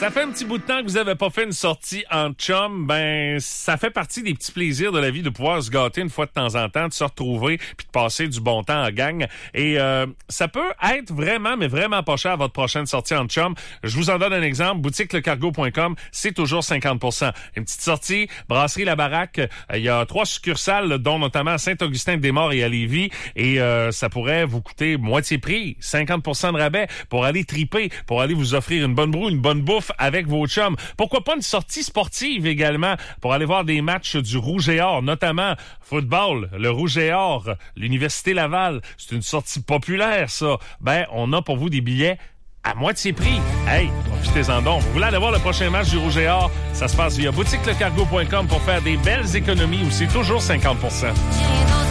Ça fait un petit bout de temps que vous avez pas fait une sortie en chum. Ben, ça fait partie des petits plaisirs de la vie de pouvoir se gâter une fois de temps en temps, de se retrouver puis de passer du bon temps en gang. Et ça peut être vraiment, mais vraiment pas cher à votre prochaine sortie en chum. Je vous en donne un exemple. Boutiquelecargo.com, c'est toujours 50%. Une petite sortie, brasserie La Baraque. Il y a 3 succursales, dont notamment à Saint-Augustin-des-Maures et à Lévis. Et ça pourrait vous coûter moitié prix, 50% de rabais pour aller triper, pour aller vous offrir une bonne broue, une bonne bouffe avec vos chums. Pourquoi pas une sortie sportive également pour aller voir des matchs du Rouge et Or, notamment football, le Rouge et Or, l'Université Laval. C'est une sortie populaire, ça. Ben, on a pour vous des billets à moitié prix. Hey, profitez-en donc. Vous voulez aller voir le prochain match du Rouge et Or? Ça se passe via boutiquelecargo.com pour faire des belles économies où c'est toujours 50%.